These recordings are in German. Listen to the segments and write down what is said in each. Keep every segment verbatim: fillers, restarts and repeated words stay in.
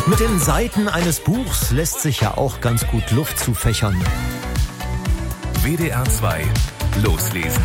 Mit den Seiten eines Buchs lässt sich ja auch ganz gut Luft zufächern. W D R zwei loslesen.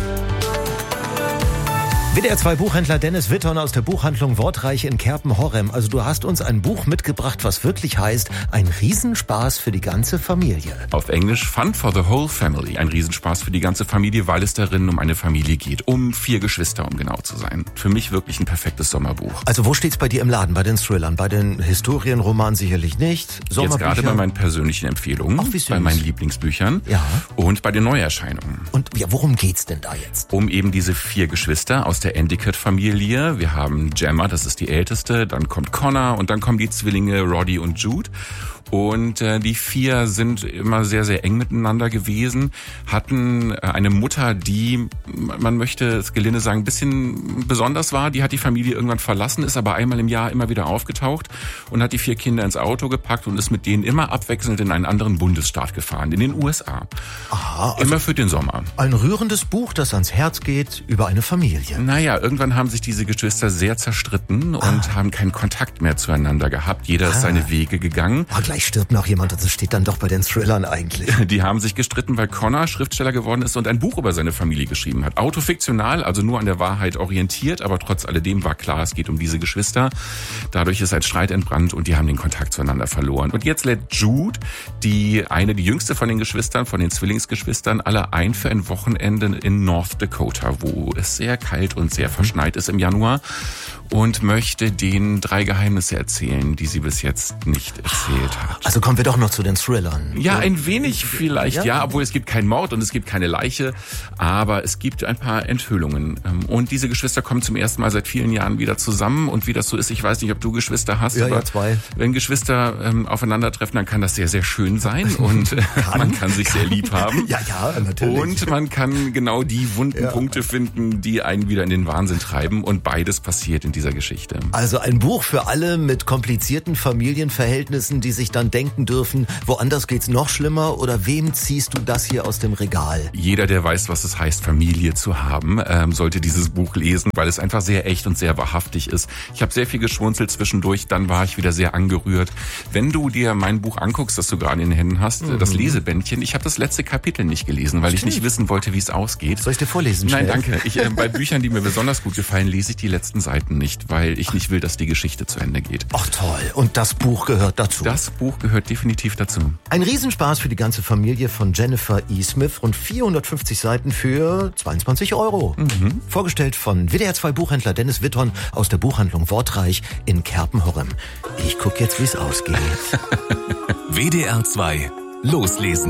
W D R zwei Buchhändler Dennis Witton aus der Buchhandlung Wortreich in Kerpen-Horrem. Also du hast uns ein Buch mitgebracht, was wirklich heißt, ein Riesenspaß für die ganze Familie. Auf Englisch Fun for the Whole Family. Ein Riesenspaß für die ganze Familie, weil es darin um eine Familie geht. Um vier Geschwister, um genau zu sein. Für mich wirklich ein perfektes Sommerbuch. Also wo steht's bei dir im Laden? Bei den Thrillern? Bei den Historienromanen sicherlich nicht? Jetzt gerade bei meinen persönlichen Empfehlungen. Ach, wie süß. Bei meinen Lieblingsbüchern. Ja. Und bei den Neuerscheinungen. Und ja, worum geht's denn da jetzt? Um eben diese vier Geschwister aus der Endicott-Familie. Wir haben Gemma, das ist die älteste, dann kommt Connor und dann kommen die Zwillinge Roddy und Jude. Und äh, die vier sind immer sehr, sehr eng miteinander gewesen, hatten äh, eine Mutter, die, man möchte es gelinde sagen, ein bisschen besonders war. Die hat die Familie irgendwann verlassen, ist aber einmal im Jahr immer wieder aufgetaucht und hat die vier Kinder ins Auto gepackt und ist mit denen immer abwechselnd in einen anderen Bundesstaat gefahren, in den U S A. Aha, also immer für den Sommer. Ein rührendes Buch, das ans Herz geht über eine Familie. Naja, irgendwann haben sich diese Geschwister sehr zerstritten und ah. haben keinen Kontakt mehr zueinander gehabt. Jeder ah. ist seine Wege gegangen. Ah, gleich stirbt noch jemand und das steht dann doch bei den Thrillern eigentlich. Die haben sich gestritten, weil Connor Schriftsteller geworden ist und ein Buch über seine Familie geschrieben hat. Autofiktional, also nur an der Wahrheit orientiert, aber trotz alledem war klar, es geht um diese Geschwister. Dadurch ist ein Streit entbrannt und die haben den Kontakt zueinander verloren. Und jetzt lädt Jude, die eine, die jüngste von den Geschwistern, von den Zwillingsgeschwistern, alle ein für ein Wochenende in North Dakota, wo es sehr kalt und sehr verschneit ist im Januar, und möchte denen drei Geheimnisse erzählen, die sie bis jetzt nicht erzählt hat. Also kommen wir doch noch zu den Thrillern. Ja, ein wenig vielleicht, ja, ja, obwohl es gibt keinen Mord und es gibt keine Leiche, aber es gibt ein paar Enthüllungen. Und diese Geschwister kommen zum ersten Mal seit vielen Jahren wieder zusammen und wie das so ist, ich weiß nicht, ob du Geschwister hast, ja, aber ja, zwei. Wenn Geschwister ähm, aufeinandertreffen, dann kann das sehr, sehr schön sein und äh, kann, man kann sich kann. sehr lieb haben. Ja, ja, natürlich. Und man kann genau die wunden ja. Punkte finden, die einen wieder in den Wahnsinn treiben und beides passiert in dieser Geschichte. Also ein Buch für alle mit komplizierten Familienverhältnissen, die sich dann denken dürfen, woanders geht's noch schlimmer, oder wem ziehst du das hier aus dem Regal? Jeder, der weiß, was es heißt, Familie zu haben, ähm, sollte dieses Buch lesen, weil es einfach sehr echt und sehr wahrhaftig ist. Ich habe sehr viel geschmunzelt zwischendurch, dann war ich wieder sehr angerührt. Wenn du dir mein Buch anguckst, das du gerade in den Händen hast, mhm. das Lesebändchen, ich habe das letzte Kapitel nicht gelesen, weil Stimmt. ich nicht wissen wollte, wie es ausgeht. Soll ich dir vorlesen? Nein, schnell? danke. Ich, äh, bei Büchern, die mir besonders gut gefallen, lese ich die letzten Seiten nicht, weil ich nicht will, dass die Geschichte zu Ende geht. Ach toll. Und das Buch gehört dazu? Das Buch gehört definitiv dazu. Ein Riesenspaß für die ganze Familie von Jennifer E. Smith. Rund vierhundertfünfzig Seiten für zweiundzwanzig Euro. Mhm. Vorgestellt von W D R zwei Buchhändler Dennis Witton aus der Buchhandlung Wortreich in Kerpen-Horrem. Ich guck jetzt, wie es ausgeht. W D R zwei loslesen.